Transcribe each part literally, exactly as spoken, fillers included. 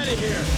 out of here.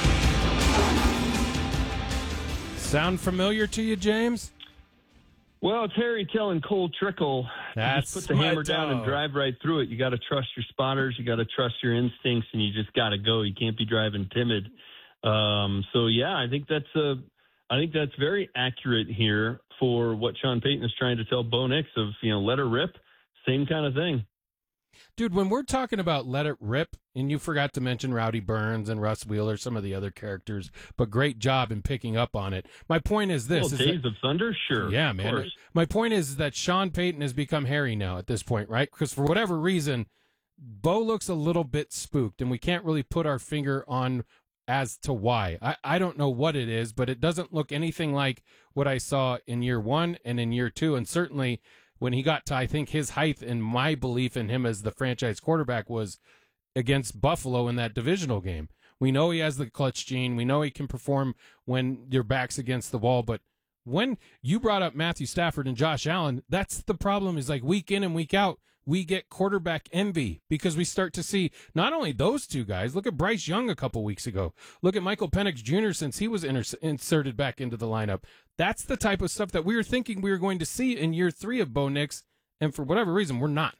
Sound familiar to you, James? Well, it's Harry telling Cole Trickle, That's just put the my hammer down and dog. drive right through it. You got to trust your spotters. You got to trust your instincts, and you just got to go. You can't be driving timid. Um, so, yeah, I think that's a, I think that's very accurate here for what Sean Payton is trying to tell Bo Nix of, you know, let her rip, same kind of thing. Dude, when we're talking about let it rip, and you forgot to mention Rowdy Burns and Russ Wheeler, some of the other characters, but great job in picking up on it. My point is this. Well, is Days that, of Thunder? Sure. Yeah, of man. course. My point is that Sean Payton has become Harry now at this point, right? Because for whatever reason, Bo looks a little bit spooked, and we can't really put our finger on as to why. I, I don't know what it is, but it doesn't look anything like what I saw in year one and in year two, and certainly when he got to, I think, his height, and my belief in him as the franchise quarterback was against Buffalo in that divisional game. We know he has the clutch gene. We know he can perform when your back's against the wall. But when you brought up Matthew Stafford and Josh Allen, that's the problem, is like week in and week out, we get quarterback envy because we start to see not only those two guys. Look at Bryce Young a couple weeks ago. Look at Michael Penix Junior since he was inter- inserted back into the lineup. That's the type of stuff that we were thinking we were going to see in year three of Bo Nix, and for whatever reason, we're not.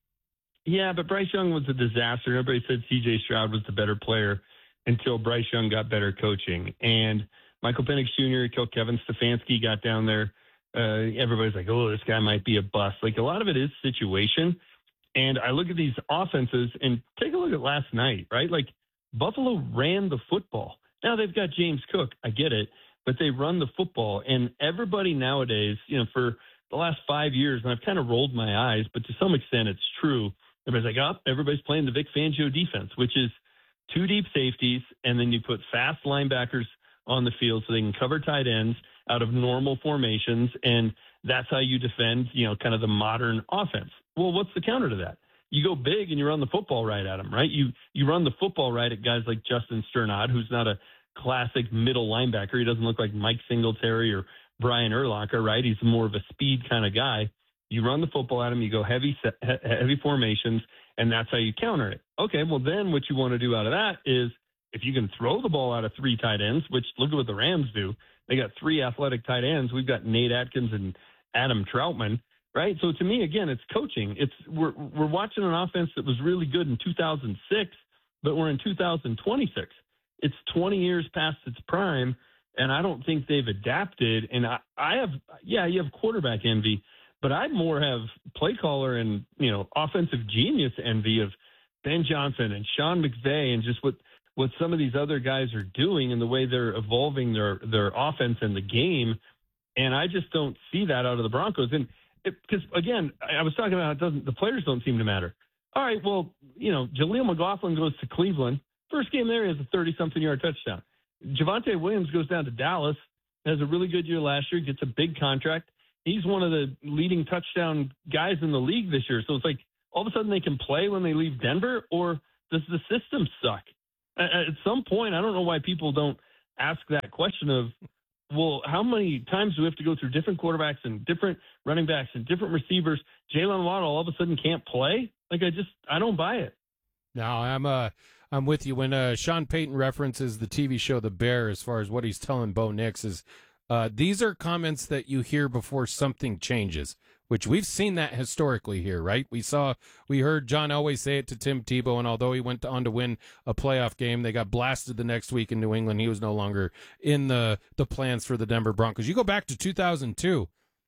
Yeah, but Bryce Young was a disaster. Everybody said C J Stroud was the better player until Bryce Young got better coaching. And Michael Penix Junior until Kevin Stefanski got down there. Uh, everybody's like, oh, this guy might be a bust. Like, a lot of it is situation. And I look at these offenses and take a look at last night, right? Like, Buffalo ran the football. Now they've got James Cook. I get it. But they run the football. And everybody nowadays, you know, for the last five years, and I've kind of rolled my eyes, but to some extent it's true. Everybody's like, oh, everybody's playing the Vic Fangio defense, which is two deep safeties, and then you put fast linebackers on the field so they can cover tight ends out of normal formations, and that's how you defend, you know, kind of the modern offense. Well, what's the counter to that? You go big and you run the football right at them, right? You you run the football right at guys like Justin Sternad, who's not a classic middle linebacker. He doesn't look like Mike Singletary or Brian Urlacher, right? He's more of a speed kind of guy. You run the football at him, you go heavy heavy formations, and that's how you counter it. Okay, well, then what you want to do out of that is if you can throw the ball out of three tight ends, which look at what the Rams do. They got three athletic tight ends. We've got Nate Atkins and Adam Troutman, right? So to me, again, it's coaching. It's we're we're watching an offense that was really good in two thousand six, but we're in two thousand twenty-six. It's twenty years past its prime, and I don't think they've adapted. And I, I have, yeah, you have quarterback envy, but I more have play caller and, you know, offensive genius envy of Ben Johnson and Sean McVay and just what, what some of these other guys are doing and the way they're evolving their, their offense and the game. And I just don't see that out of the Broncos. And because, again, I was talking about it doesn't, the players don't seem to matter. All right, well, you know, Jaleel McLaughlin goes to Cleveland. First game there, he has a thirty-something yard touchdown. Javonte Williams goes down to Dallas, has a really good year last year, gets a big contract. He's one of the leading touchdown guys in the league this year. So it's like all of a sudden they can play when they leave Denver, or does the system suck? At some point, I don't know why people don't ask that question of, well, how many times do we have to go through different quarterbacks and different running backs and different receivers? Jalen Waddle all of a sudden can't play? Like, I just, I don't buy it. No, I'm uh, I'm with you. When uh, Sean Payton references the T V show The Bear, as far as what he's telling Bo Nix is, uh, these are comments that you hear before something changes, which we've seen that historically here, right? We saw, we heard John Elway say it to Tim Tebow, and although he went on to win a playoff game, they got blasted the next week in New England. He was no longer in the the plans for the Denver Broncos. You go back to two thousand two.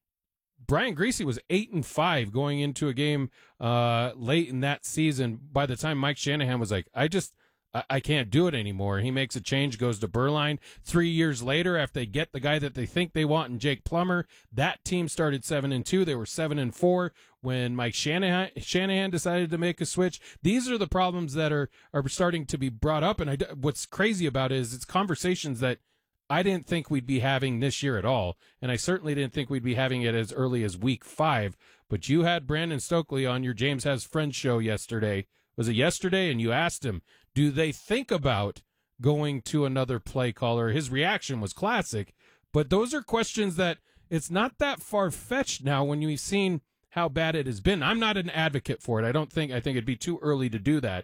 Brian Griese was eight and five going into a game uh, late in that season. By the time Mike Shanahan was like, I just, I, I can't do it anymore. He makes a change, goes to Berline. Three years later, after they get the guy that they think they want in Jake Plummer, that team started seven and two. They were seven and four when Mike Shanahan, Shanahan decided to make a switch. These are the problems that are, are starting to be brought up. And I, what's crazy about it is it's conversations that I didn't think we'd be having this year at all, and I certainly didn't think we'd be having it as early as week five. But you had Brandon Stokely on your James Has Friends show yesterday. Was it yesterday? And you asked him, do they think about going to another play caller? His reaction was classic, but those are questions that it's not that far-fetched now when you've seen how bad it has been. I'm not an advocate for it. I don't think, I think it'd be too early to do that.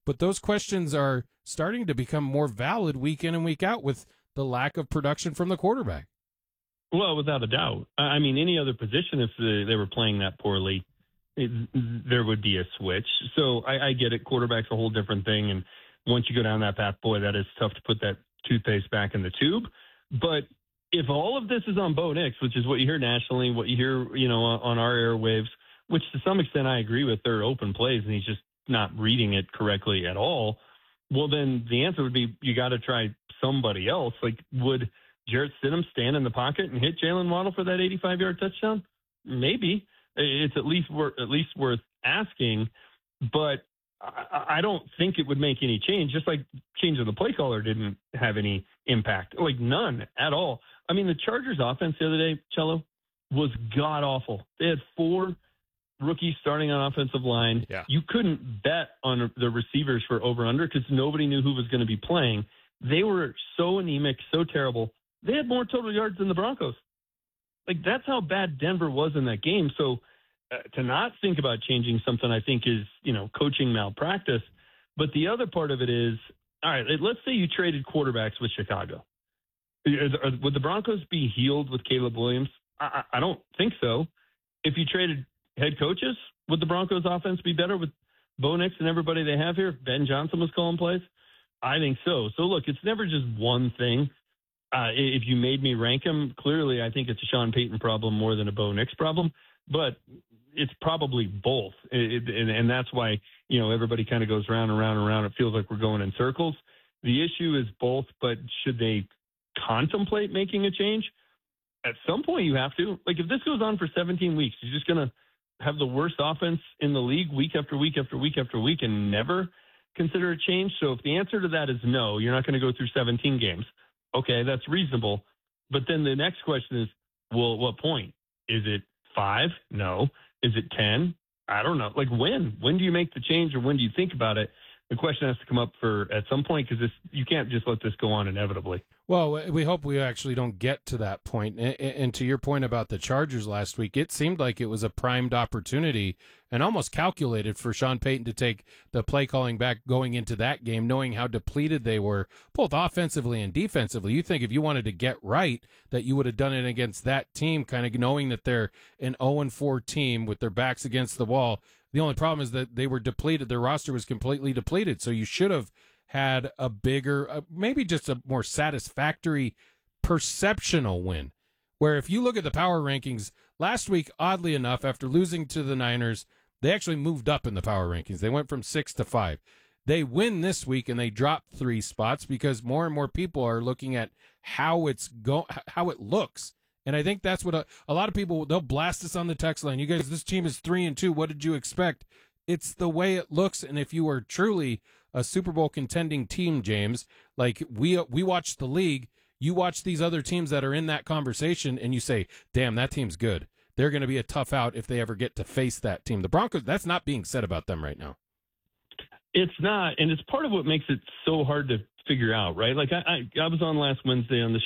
but those questions are starting to become more valid week in and week out with the lack of production from the quarterback. Well, without a doubt. I mean, any other position, if they were playing that poorly, it, there would be a switch. So I, I get it. Quarterback's a whole different thing. And once you go down that path, boy, that is tough to put that toothpaste back in the tube. But if all of this is on Bo Nix, which is what you hear nationally, what you hear, you know, on our airwaves, which to some extent I agree with, they're open plays and he's just not reading it correctly at all. Well, then the answer would be you got to try somebody else. Like, would Jarrett Stidham stand in the pocket and hit Jalen Waddle for that eighty-five-yard touchdown? Maybe. It's at least worth at least worth asking, but I, I don't think it would make any change. Just like changing the play caller didn't have any impact, like none at all. I mean, the Chargers' offense the other day, Cello, was god awful. They had four rookies starting on offensive line. Yeah. You couldn't bet on the receivers for over under because nobody knew who was going to be playing. They were so anemic, so terrible. They had more total yards than the Broncos. Like, that's how bad Denver was in that game. So uh, to not think about changing something, I think is, you know, coaching malpractice. But the other part of it is, all right, let's say you traded quarterbacks with Chicago. Would the Broncos be healed with Caleb Williams? I, I don't think so. If you traded head coaches, would the Broncos offense be better with Bo Nix and everybody they have here? Ben Johnson was calling plays? I think so. So, look, it's never just one thing. Uh, if you made me rank him, clearly I think it's a Sean Payton problem more than a Bo Nix problem, but it's probably both. It, and, and that's why, you know, everybody kind of goes round and round and round. It feels like we're going in circles. The issue is both, but should they contemplate making a change? At some point you have to. Like, if this goes on for seventeen weeks, you're just going to have the worst offense in the league week after week after week after week and never consider a change. So if the answer to that is no, you're not going to go through seventeen games. Okay, that's reasonable. But then the next question is, well, at what point? Is it five? No. Is it ten? I don't know. Like, when? When do you make the change, or when do you think about it? The question has to come up for at some point, because you can't just let this go on inevitably. Well, we hope we actually don't get to that point. And, and to your point about the Chargers last week, it seemed like it was a primed opportunity and almost calculated for Sean Payton to take the play calling back going into that game, knowing how depleted they were, both offensively and defensively. You think if you wanted to get right, that you would have done it against that team, kind of knowing that they're an oh and four team with their backs against the wall. The only problem is that they were depleted. Their roster was completely depleted. So you should have had a bigger, uh, maybe just a more satisfactory perceptional win. Where if you look at the power rankings, last week, oddly enough, after losing to the Niners, they actually moved up in the power rankings. They went from six to five. They win this week and they drop three spots because more and more people are looking at how it's go, how it looks. And I think that's what a, a lot of people, they'll blast us on the text line. You guys, this team is three and two. What did you expect? It's the way it looks. And if you are truly a Super Bowl contending team, James, like we we watch the league, you watch these other teams that are in that conversation, and you say, damn, that team's good. They're going to be a tough out if they ever get to face that team. The Broncos, that's not being said about them right now. It's not, and it's part of what makes it so hard to figure out, right? Like I, I, I was on last Wednesday on the